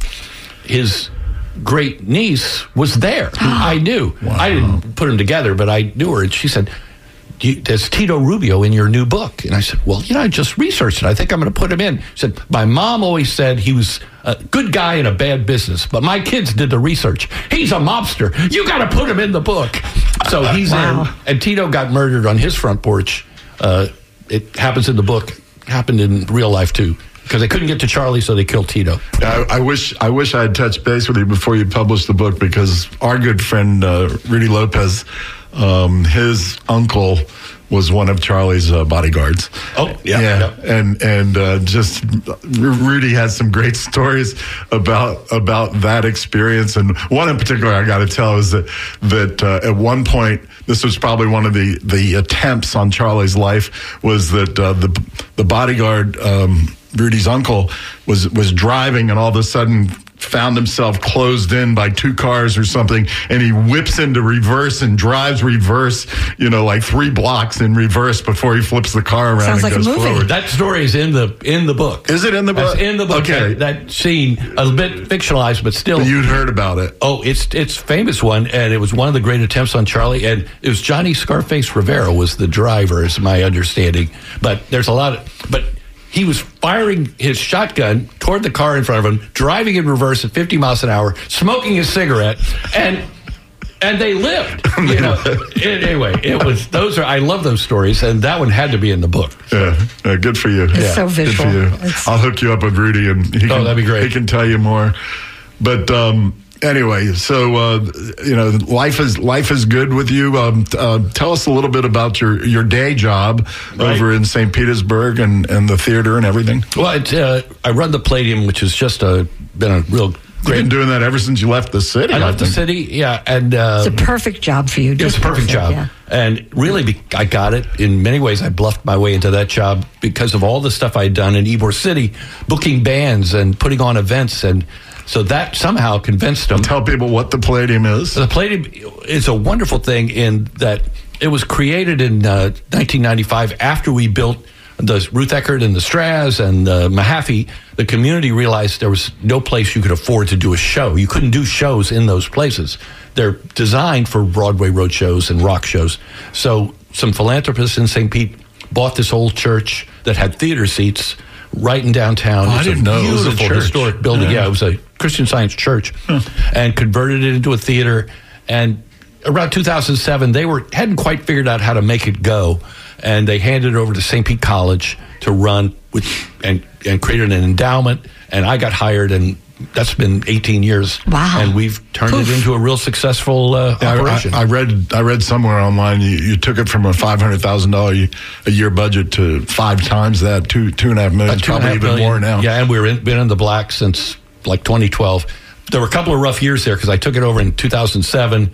his great niece was there who I knew. I didn't put them together, but I knew her, and she said, Do you, there's Tito Rubio in your new book. And I said, well, you know, I just researched it. I think I'm going to put him in. She said, my mom always said he was a good guy in a bad business, but my kids did the research. He's a mobster. You got to put him in the book. So he's Wow. in. And Tito got murdered on his front porch. Uh, it happens in the book. Happened in real life, too. Because they couldn't get to Charlie, so they killed Tito. I, I wish I wish I had touched base with you before you published the book, because our good friend uh, Rudy Lopez, um, his uncle was one of Charlie's uh, bodyguards. Oh, yeah, yeah, yeah. and and uh, just Rudy has some great stories about about that experience, and one in particular I got to tell is that that uh, at one point, this was probably one of the the attempts on Charlie's life, was that uh, the the bodyguard. Um, Rudy's uncle was was driving, and all of a sudden found himself closed in by two cars or something, and he whips into reverse and drives reverse, you know, like three blocks in reverse before he flips the car around Sounds and like a goes movie. forward. That story is in the in the book. Is it in the book? That's in the book. Okay. That, that scene, a bit fictionalized, but still. You'd heard about it. Oh, it's it's famous one, and it was one of the great attempts on Charlie, and it was Johnny Scarface Rivera was the driver, is my understanding. But there's a lot of, but he was firing his shotgun toward the car in front of him, driving in reverse at fifty miles an hour, smoking a cigarette, and and they lived. You know, It- anyway, it was those are I love those stories, and that one had to be in the book. Yeah, uh, good for you. It's so Good visual. for you. It's- I'll hook you up with Rudy, and he Oh, can, that'd be great. He can tell you more. But um, anyway, so uh, you know, life is life is good with you. Um, uh, tell us a little bit about your, your day job Right. over in Saint Petersburg and, and the theater and everything. Well, it, uh, I run the Palladium, which has just a, been a real You've great. been doing that ever since you left the city. I left the think. city, yeah, and uh, It's a perfect job for you. It was Just a perfect job. yeah. And really, be, I got it. In many ways, I bluffed my way into that job because of all the stuff I'd done in Ybor City, booking bands and putting on events. And so that somehow convinced them. Tell people what the Palladium is. The Palladium is a wonderful thing in that it was created in uh, nineteen ninety-five after we built the Ruth Eckerd and the Straz and the Mahaffey. The community realized there was no place you could afford to do a show. You couldn't do shows in those places. They're designed for Broadway road shows and rock shows. So some philanthropists in Saint Pete bought this old church that had theater seats right in downtown. Oh, I It's didn't a know it was a beautiful church. historic building. Yeah. Yeah, it was a Christian Science church, and converted it into a theater. And around two thousand seven, they were hadn't quite figured out how to make it go, and they handed it over to Saint Pete College to run with and and created an endowment. And I got hired, and that's been eighteen years. Wow. And we've turned Poof. it into a real successful uh, Yeah, I- operation. I, I read I read somewhere online you, you took it from a five hundred thousand dollar a year budget to five times that, two two and a half million, About two and a probably half even million. more now. Yeah, and we've in, been in the black since like twenty twelve. There were a couple of rough years there because I took it over in two thousand seven,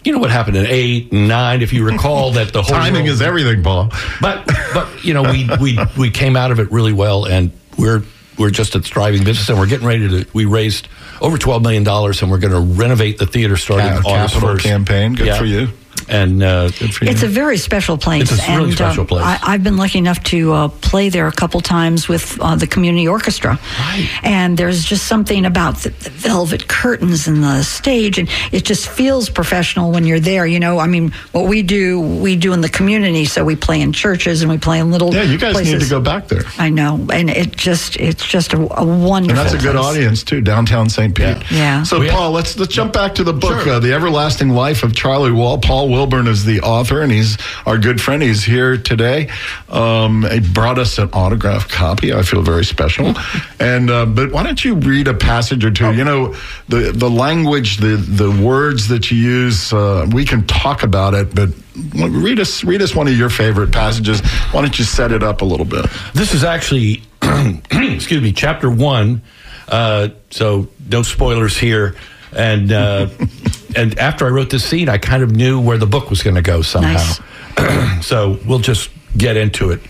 you know what happened in eight and nine, if you recall that the whole timing world, is everything, Paul. But but you know we we we came out of it really well, and we're we're just a thriving business, and we're getting ready to. We raised over twelve million dollars, and we're going to renovate the theater starting Ca- August capital first. Campaign, good Yeah. for you. And uh, Good for you. It's a very special place. It's a really and, special um, place. I, I've been lucky enough to uh, play there a couple times with uh, the community orchestra. Right. And there's just something about the, the velvet curtains and the stage, and it just feels professional when you're there. You know, I mean, what we do, we do in the community. So we play in churches and we play in little Yeah, you guys places. need to go back there. I know, and it just it's just a, a wonderful. And that's a good place. audience too, downtown Saint Pete. Yeah. Yeah. So, We have- Paul, let's let's jump back to the book, Sure. uh, The Everlasting Life of Charlie Wall. Paul Wilburn is the author, and he's our good friend. He's here today. Um, he brought us an autographed copy. I feel very special. and uh, but why don't you read a passage or two? Oh. You know, the the language, the the words that you use. Uh, we can talk about it, but read us read us one of your favorite passages. Why don't you set it up a little bit? This is actually, excuse me, chapter one. Uh, so no spoilers here. And uh, and after I wrote this scene, I kind of knew where the book was going to go somehow. Nice. So we'll just get into it.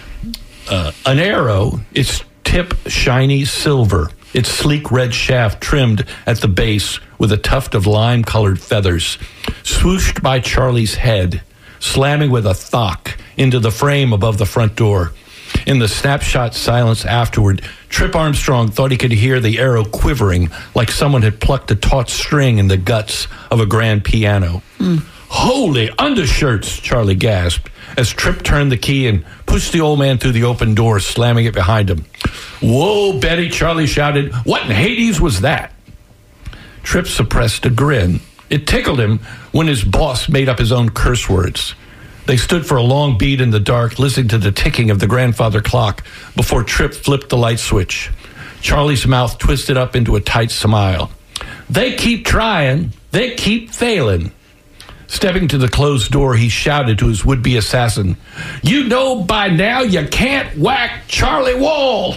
Uh, an arrow, its tip shiny silver, its sleek red shaft trimmed at the base with a tuft of lime-colored feathers, swooshed by Charlie's head, slamming with a thock into the frame above the front door. In the snapshot silence afterward, Trip Armstrong thought he could hear the arrow quivering like someone had plucked a taut string in the guts of a grand piano. Mm. Holy undershirts, Charlie gasped as Trip turned the key and pushed the old man through the open door, slamming it behind him. Whoa, Betty, Charlie shouted. What in Hades was that? Trip suppressed a grin. It tickled him when his boss made up his own curse words. They stood for a long beat in the dark, listening to the ticking of the grandfather clock before Trip flipped the light switch. Charlie's mouth twisted up into a tight smile. They keep trying. They keep failing. Stepping to the closed door, he shouted to his would-be assassin, "You know by now you can't whack Charlie Wall."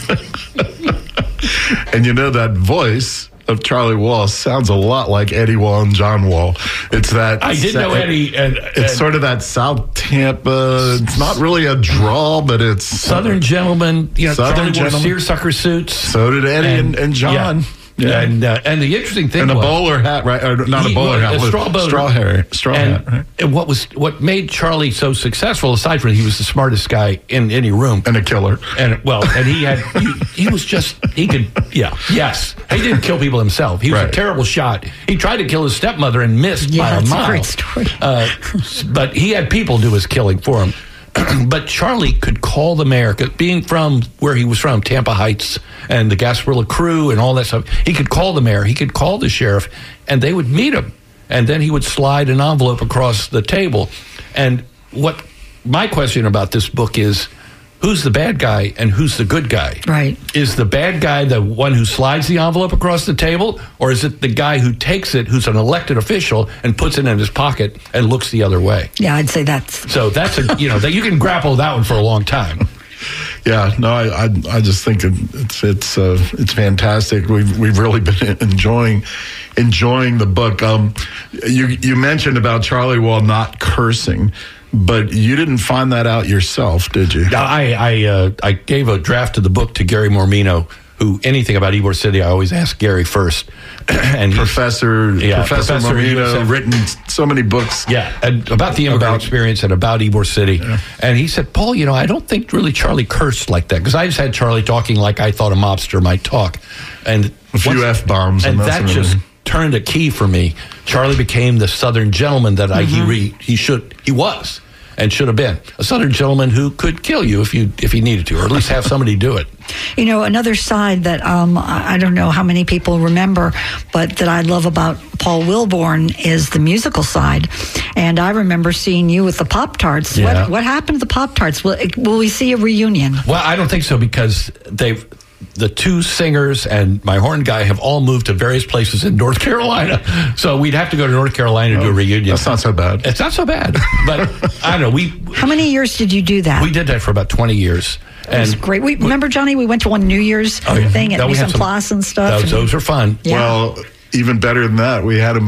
And you know that voice of Charlie Wall sounds a lot like Eddie Wall and John Wall. It's that I did know Eddie. And, and it's sort of that South Tampa. It's not really a drawl, but it's Southern gentleman. You know, Southern Charlie wore gentleman. seersucker suits. So did Eddie and, and John. Yeah. Yeah. And uh, and the interesting thing And a was, bowler hat, right? Or not He- a bowler well, hat, a but straw bowler. straw hair, straw and, hat, right? and what was what made Charlie so successful, aside from he was the smartest guy in any room, And a killer. and well, and he had he, he was just he could yeah yes he didn't kill people himself. He was Right. a terrible shot. He tried to kill his stepmother and missed Yeah, by a that's a mile. great story. Uh, but he had people do his killing for him. But Charlie could call the mayor, 'cause being from where he was from, Tampa Heights, and the Gasparilla crew and all that stuff. He could call the mayor, he could call the sheriff, and they would meet him. And then he would slide an envelope across the table. And what my question about this book is, who's the bad guy and who's the good guy? Right. Is the bad guy the one who slides the envelope across the table, or is it the guy who takes it, who's an elected official, and puts it in his pocket and looks the other way? Yeah, I'd say that's. So that's a you know that you can grapple with that one for a long time. Yeah, no, I, I, I just think it's it's uh, it's fantastic. We've we've really been enjoying enjoying the book. Um, you you mentioned about Charlie Wall not cursing, but you didn't find that out yourself, did you? I I uh, I gave a draft of the book to Gary Mormino, who anything about Ybor City I always ask Gary first. and he's- Professor Yeah, Professor, Professor Mormino, Yusef. written so many books. Yeah, and about the immigrant About- experience and about Ybor City. Yeah. And he said, Paul, you know, I don't think really Charlie cursed like that, because I just had Charlie talking like I thought a mobster might talk. And A few once- F-bombs And and that that's just everything. turned a key for me. Charlie became the Southern gentleman that I, he re, he should he was and should have been. A Southern gentleman who could kill you if you if he needed to, or at least have somebody do it. You know, another side that um, I I don't know how many people remember, but that I love about Paul Wilburn is the musical side. And I remember seeing you with the Pop-Tarts. Yeah. What, what happened to the Pop-Tarts? Will, will we see a reunion? Well, I don't think so, because they've the two singers and my horn guy have all moved to various places in North Carolina. So we'd have to go to North Carolina to do a reunion. That's not so bad. It's not so bad. But I don't know. We How many years did you do that? we did that for about twenty years. It was great. We, remember, Johnny, we went to one New Year's Oh, yeah. thing at That we Mise had en some- Place and stuff. Those, and- those are fun. Yeah. Well, even better than that, we had him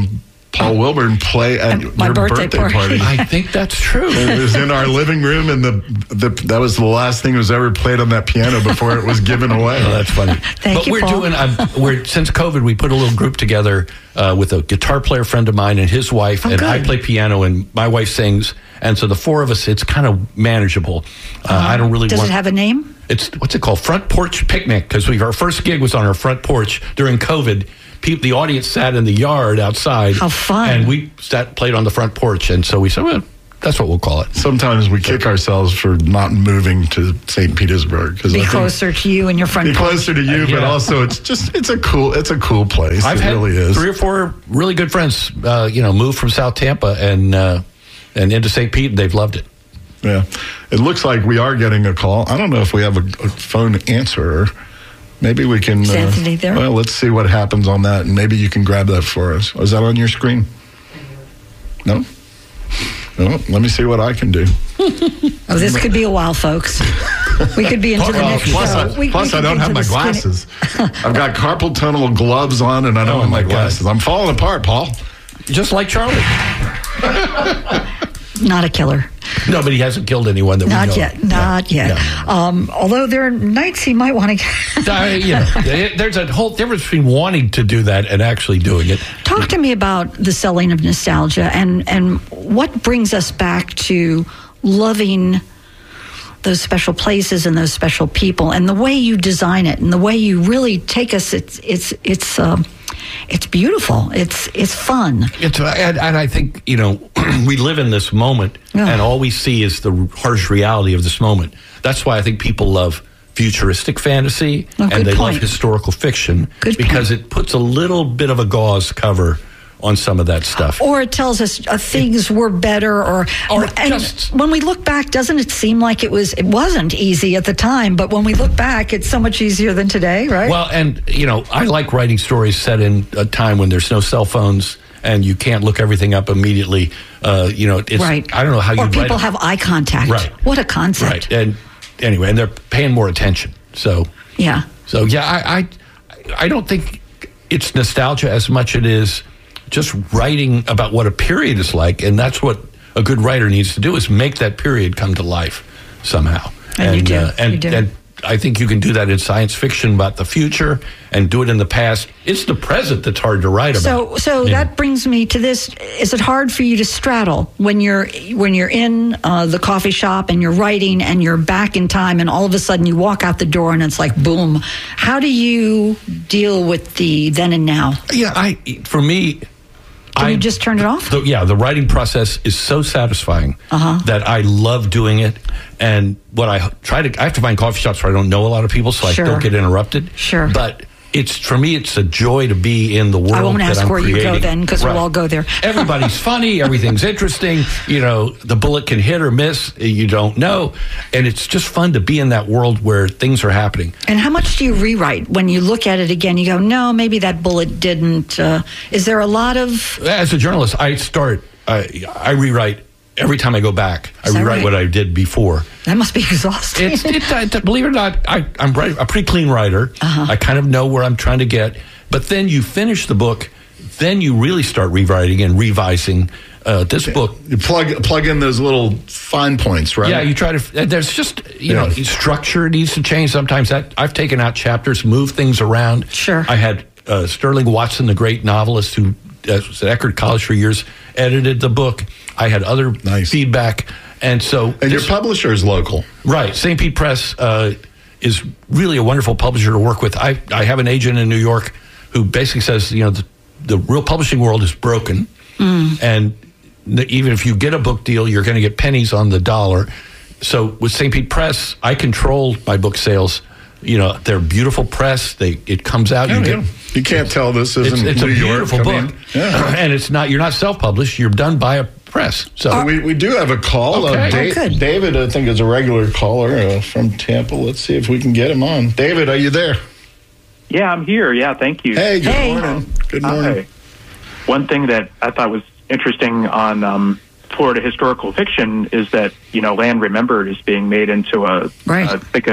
Paul Wilburn play at my your birthday birthday, party. party. I think that's true. It was in our living room, and the, the that was the last thing that was ever played on that piano before it was given away. Oh, that's funny. Thank but you, we're Paul. doing. Um, we're since COVID, we put a little group together uh, with a guitar player friend of mine and his wife, Oh, and good. I play piano, and my wife sings, and so the four of us, it's kind of manageable. Uh, I don't really Does want. it have a name? It's what's it called? Front porch picnic, because we our first gig was on our front porch during COVID. People, the audience sat in the yard outside. How fun. And we sat played on the front porch, and so we said, well, that's what we'll call it. Sometimes we kick ourselves for not moving to Saint Petersburg because Be closer to you and your front Be porch. closer to you, but Yeah. also it's just it's a cool it's a cool place. I've it had really is. three or four really good friends, uh, you know, move from South Tampa and uh, and into Saint Pete, and they've loved it. Yeah, it looks like we are getting a call. I don't know if we have a, a phone answerer. Maybe we can. Is uh, Anthony there? Well, let's see what happens on that, and maybe you can grab that for us. Is that on your screen? No. No. Let me see what I can do. Oh, this could be a while, folks. We could be into the Well, next plus, show. I, We- plus we I could don't be have into my the skinny- glasses. I've got carpal tunnel gloves on, and I don't Oh, have my my God. glasses. I'm falling apart, Paul. Just like Charlie. Not a killer. No, but he hasn't killed anyone that we know. Not yet. Not yet. Um, although there are nights he might want to. Uh, you know, there- there's a whole difference between wanting to do that and actually doing it. Talk to me about the selling of nostalgia and, and what brings us back to loving those special places and those special people and the way you design it and the way you really take us. It's it's it's um, it's beautiful. It's it's fun. It's, and, and I think, you know, we live in this moment, Yeah. and all we see is the harsh reality of this moment. That's why I think people love futuristic fantasy, Oh, good and they point. love historical fiction, Good because point. it puts a little bit of a gauze cover on some of that stuff. Or it tells us uh, things were better, or, Or and just- when we look back, doesn't it seem like it was? It wasn't easy at the time, but when we look back, it's so much easier than today, right? Well, and, you know, I like writing stories set in a time when there's no cell phones and you can't look everything up immediately. Uh, you know, it's, right. I don't know how you Or write people it. have eye contact. Right. What a concept. Right. And anyway, and they're paying more attention. So, Yeah. so yeah, I, I, I don't think it's nostalgia as much it is just writing about what a period is like, and that's what a good writer needs to do, is make that period come to life somehow. And you do. Uh, and, You do. and I think you can do that in science fiction about the future and do it in the past. It's the present that's hard to write So, about. so Yeah. that brings me to this: is it hard for you to straddle when you're when you're in uh, the coffee shop and you're writing and you're back in time, and all of a sudden you walk out the door and it's like boom? How do you deal with the then and now? Yeah, I for me, Can I you just turn it off? The, yeah, the writing process is so satisfying Uh-huh. that I love doing it. And what I try to, I have to find coffee shops where I don't know a lot of people, so Sure. I don't get interrupted. Sure. But it's, for me, it's a joy to be in the world. I won't that ask I'm where you go creating. then, because Right. we'll all go there. Everybody's funny. Everything's interesting. You know, the bullet can hit or miss. You don't know. And it's just fun to be in that world where things are happening. And how much do you rewrite when you look at it again? You go, no, maybe that bullet didn't. Uh, is there a lot of? As a journalist, I start, I, I rewrite every time I go back. I Is that rewrite right? what I did before. That must be exhausting. It's, it, uh, believe it or not, I, I'm write- a pretty clean writer. Uh-huh. I kind of know where I'm trying to get. But then you finish the book, then you really start rewriting and revising. Uh, this book, You plug plug in those little fine points, right? yeah, you try to. There's just you Yeah. know structure needs to change sometimes. That I've taken out chapters, moved things around. Sure. I had uh, Sterling Watson, the great novelist who uh, was at Eckerd College for years, edited the book. I had other Nice. feedback, and so And your this- publisher is local. Right. Saint Pete Press uh, is really a wonderful publisher to work with. I, I have an agent in New York who basically says, you know, the, the real publishing world is broken. And n- even if you get a book deal, you're going to get pennies on the dollar. So with Saint Pete Press, I control my book sales. You know, they're beautiful press. They It comes out. Oh, you yeah. get You can't tell this it's, isn't it's a New York beautiful coming book. in. Yeah. And it's not, you're not self-published. You're done by a press. So Uh, we, we do have a call. Okay. Uh, Oh, Da- good. David, I think, is a regular caller uh, from Tampa. Let's see if we can get him on. David, are you there? Yeah, I'm here. Yeah, thank you. Hey, good Hey. morning. Good morning. Hi. One thing that I thought was interesting on um, Florida historical fiction is that, you know, Land Remembered is being made into a, Right. a like a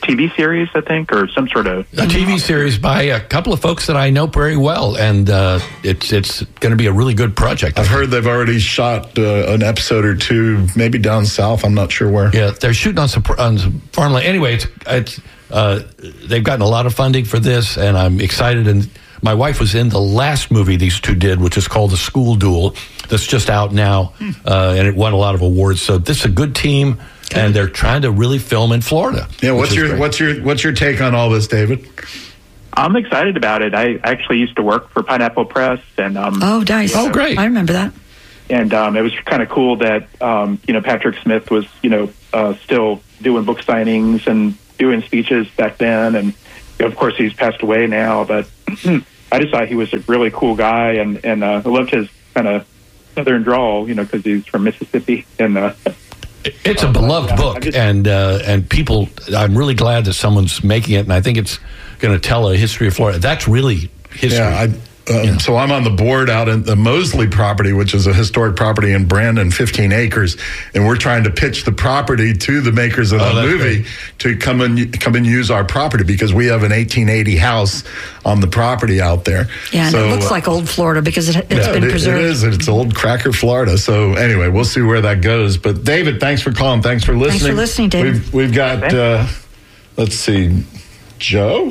T V series, I think, or some sort of a T V series by a couple of folks that I know very well, and uh, it's it's going to be a really good project. I've heard they've already shot uh, an episode or two, maybe down south. I'm not sure where. Yeah, they're shooting on some, on some farmland. Anyway, it's it's uh, they've gotten a lot of funding for this, and I'm excited. And my wife was in the last movie these two did, which is called The School Duel. That's just out now, uh, and it won a lot of awards. So this is a good team. And they're trying to really film in Florida. Yeah, what's your great. what's your what's your take on all this, David? I'm excited about it. I actually used to work for Pineapple Press, and um, Oh, nice. Oh, great. I remember that. and um, it was kind of cool that um, you know Patrick Smith was you know uh, still doing book signings and doing speeches back then, and you know, of course he's passed away now. But I just thought he was a really cool guy, and and uh, I loved his kind of southern drawl, you know, because he's from Mississippi, and. Uh, It's a beloved yeah, book, just, and uh, and people. I'm really glad that someone's making it, and I think it's going to tell a history of Florida. That's really history. Yeah, I, um, yeah. So I'm on the board out at the Mosley property, which is a historic property in Brandon, fifteen acres, and we're trying to pitch the property to the makers of the oh, movie great. to come and come and use our property because we have an eighteen eighty house on the property out there. Yeah, and so, it looks like old Florida because it, it's yeah, been it, preserved. It is. It's old Cracker, Florida. So anyway, we'll see where that goes. But David, thanks for calling. Thanks for listening. Thanks for listening, David. We've, we've got, uh, let's see, Joe?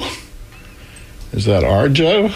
Is that our Joe?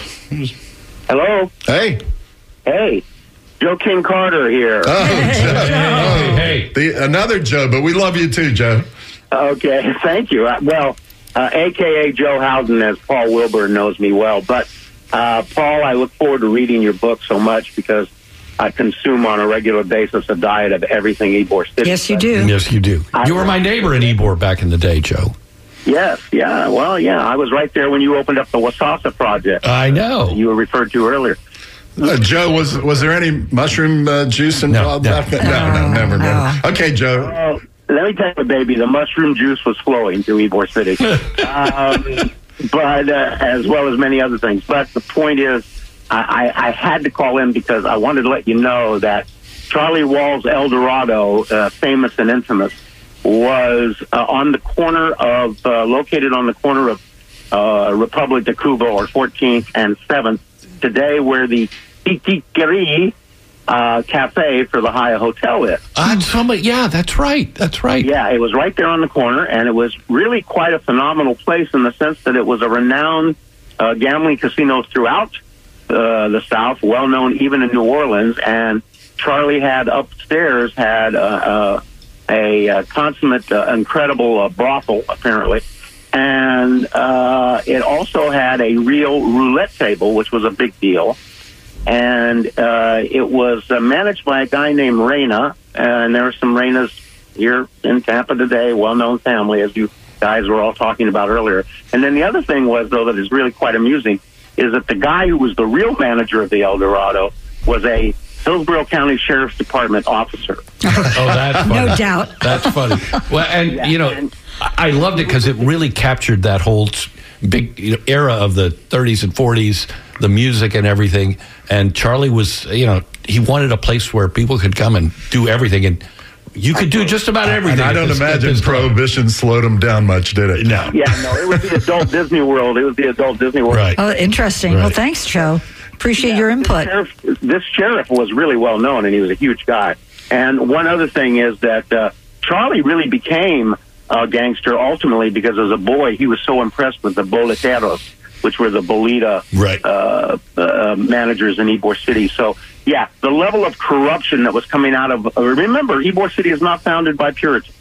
Hello. Hey. Hey. Joe King Carter here. Oh, Joe. Hey, hey. The, another Joe, but we love you too, Joe. Okay, thank you. Uh, well, uh, A K A Joe Howden, as Paul Wilbur knows me well. But, uh, Paul, I look forward to reading your book so much because I consume on a regular basis a diet of everything Ybor City. Yes, you do. Yes, you do. I- You were my neighbor in Ybor back in the day, Joe. Yes, yeah. Well, yeah, I was right there when you opened up the Wasasa project. I know. You were referred to earlier. Uh, Joe, was was there any mushroom uh, juice involved? no. back then? no, no, never, never. Okay, Joe. Uh, let me tell you, baby, the mushroom juice was flowing through Ybor City, um, but uh, as well as many other things. But the point is, I, I, I had to call in because I wanted to let you know that Charlie Wall's El Dorado, uh, famous and infamous, was uh, on the corner of, uh, located on the corner of uh, Republic de Cuba, or fourteenth and seventh, today where the Titiquerie uh, Cafe for the Hyatt Hotel is. Uh, somebody, yeah, that's right. That's right. Yeah, it was right there on the corner, and it was really quite a phenomenal place in the sense that it was a renowned uh, gambling casino throughout uh, the South, well known even in New Orleans. And Charlie had upstairs had uh, uh, a, a consummate, uh, incredible uh, brothel, apparently. And uh, it also had a real roulette table, which was a big deal. And uh, it was uh, managed by a guy named Reyna, and there are some Reynas here in Tampa today, well-known family, as you guys were all talking about earlier. And then the other thing was, though, that is really quite amusing, is that the guy who was the real manager of the El Dorado was a Hillsborough County Sheriff's Department officer. Oh, that's funny. No doubt. That's funny. Well, and, Yeah, you know, and- I loved it because it really captured that whole big you know, era of the thirties and forties, the music and everything. And Charlie was, you know, he wanted a place where people could come and do everything. And you could do just about everything. And I at don't this- at imagine this club. Prohibition slowed him down much, did it? No. Yeah, no, it was the adult Disney World. It was the adult Disney World. Right. Oh, interesting. Well, Right. thanks, Joe. Appreciate Yeah, your this input. sheriff, this sheriff was really well known, and he was a huge guy. And one other thing is that uh, Charlie really became a gangster ultimately because as a boy he was so impressed with the boleteros, which were the bolita Right. uh, uh, managers in Ybor City. So, yeah, the level of corruption that was coming out of... Uh, remember, Ybor City is not founded by Puritans.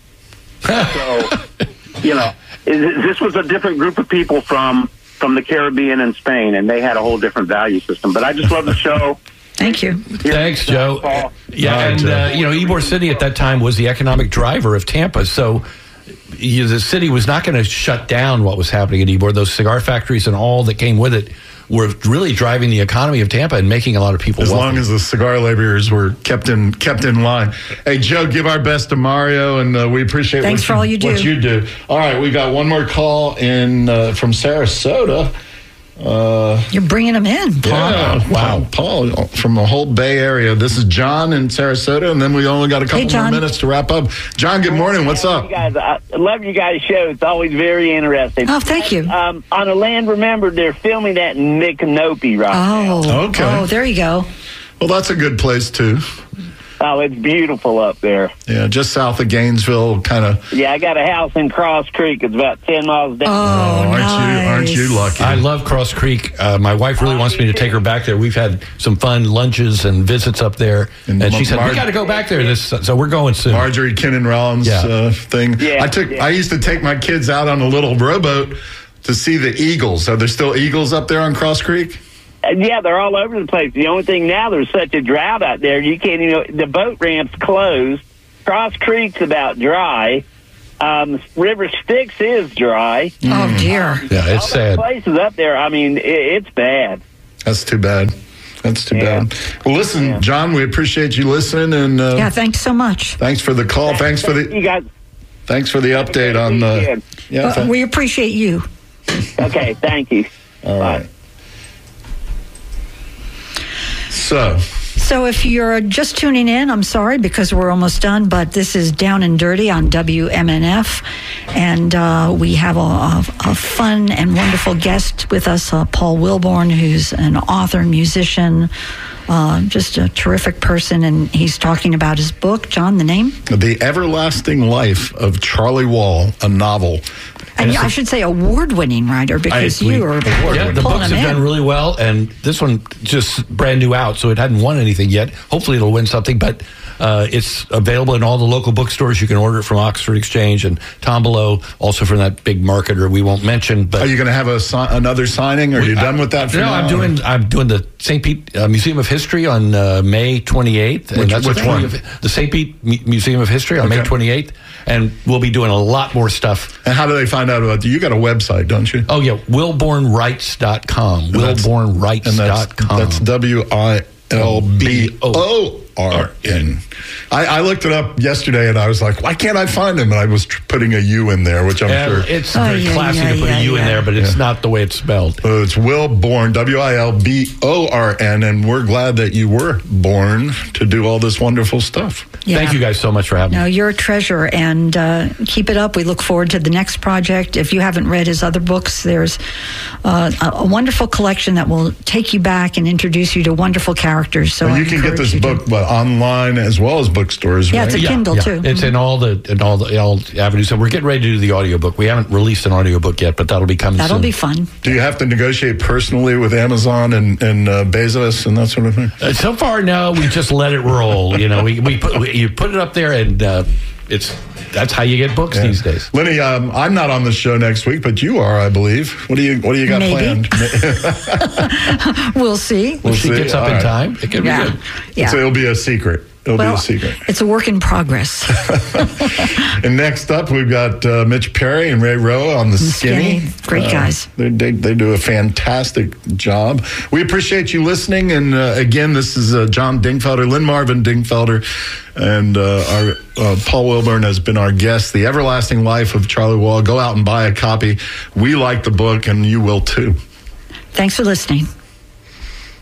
So, you know, it, this was a different group of people from... from the Caribbean and Spain, and they had a whole different value system. But I just love the show. Thank you. Thanks, Joe. Paul. Yeah, All right, and Joe. uh, you know, Ybor City at that time was the economic driver of Tampa. So you, the city was not going to shut down what was happening in Ybor. Those cigar factories and all that came with it were really driving the economy of Tampa and making a lot of people As wealthy. long as the cigar laborers were kept in kept in line. Hey, Joe, give our best to Mario, and uh, we appreciate Thanks what for all you do. What you do. All right, we got one more call in uh, from Sarasota. Uh, You're bringing them in, Paul. yeah, wow, Paul from the whole Bay Area. This is John in Sarasota, and then we only got a couple Hey, John. more minutes to wrap up. John, good morning. What's You up? guys, I love you guys' show. It's always very interesting. Oh, thank you. Um, on a Land Remembered, they're filming that in Micanopy right now. Oh, Okay. Oh, there you go. Well, that's a good place too. Oh, it's beautiful up there. Yeah, just south of Gainesville, kind of. Yeah, I got a house in Cross Creek. It's about ten miles down. Oh, aren't nice. you? Aren't you lucky? I love Cross Creek. Uh, my wife really wants me to take her back there. We've had some fun lunches and visits up there, And and, she said Mar- we got to go back there. This, so we're going soon. Marjorie Kinnan Rollins Yeah. uh, thing. Yeah, I took. yeah. I used to take my kids out on a little rowboat to see the eagles. Are there still eagles up there on Cross Creek? And yeah, they're all over the place. The only thing now, there's such a drought out there. You can't even. The boat ramp's closed. Cross Creek's about dry. Um, River Styx is dry. Oh, dear. Yeah, it's all those sad. places up there. I mean, it, it's bad. That's too bad. That's too Yeah. bad. Well, listen, Yeah. John, we appreciate you listening, and uh, Yeah, thanks so much. thanks for the call. Thanks for You the guys. thanks for the update on the. weekend. Yeah. Uh, th- we appreciate you. Okay, thank you. all Bye. right. So. So if you're just tuning in, I'm sorry because we're almost done, but this is Down and Dirty on W M N F, and uh, we have a, a, a fun and wonderful guest with us, uh, Paul Wilborn, who's an author, musician, uh, just a terrific person, and he's talking about his book. John, the name? The Everlasting Life of Charlie Wall, a novel. And I should say award-winning writer because I- you we- are Yeah, the pulling books them have in. done really well, and this one just brand new out, so it hadn't won anything yet. Hopefully, it'll win something, but uh, it's available in all the local bookstores. You can order it from Oxford Exchange and Tombolo, also from that big marketer we won't mention. But Are you going to have a si- another signing? Are you done with that? For no, now? I'm doing. I'm doing the Saint Pete uh, Museum of History on uh, May twenty-eighth. Which- and that's which the one? Of, the Saint Pete Mu- Museum of History on May Okay. twenty-eighth, and we'll be doing a lot more stuff. And how do they find out about you? You got a website, don't you? Oh yeah, wilborn rights dot com. that's- wilborn rights And that's, dot com. that's W I L B O R N. I, I looked it up yesterday and I was like, why can't I find him? And I was tr- putting a U in there, which I'm Yeah, sure. it's Oh, very yeah, classy yeah, to put yeah, a U in yeah. there, but it's Yeah. not the way it's spelled. Uh, it's Will Born, W I L B O R N, and we're glad that you were born to do all this wonderful stuff. Yeah. Thank you guys so much for having No, me. you're a treasure, and uh, keep it up. We look forward to the next project. If you haven't read his other books, there's uh, a, a wonderful collection that will take you back and introduce you to wonderful characters. So Well, I you can get encourage this you to- book what, online as well as bookstores, Yeah, right? it's a Kindle, too. It's in all the in all the all avenues. And we're getting ready to do the audiobook. We haven't released an audiobook yet, but that'll be coming That'll soon. be fun. Do you have to negotiate personally with Amazon and, and uh, Bezos and that sort of thing? Uh, so far, no, we just let it roll. You know, we, we put we, you put it up there, and uh, it's that's how you get books Yeah. these days. Lenny, um, I'm not on the show next week, but you are, I believe. What do you What do you got Maybe. planned? We'll see. If We'll she see. gets up All in right. time, it could Yeah. be good. Yeah. So it'll be a secret. It'll well, be a secret. it's a work in progress. And next up, we've got uh, Mitch Perry and Ray Roa on the Skinny. Skinny. Great Uh, guys. They, they, they do a fantastic job. We appreciate you listening. And uh, again, this is uh, John Dingfelder, Lynn Marvin Dingfelder, and uh, our uh, Paul Wilborn has been our guest. The Everlasting Life of Charlie Wall. Go out and buy a copy. We like the book, and you will too. Thanks for listening.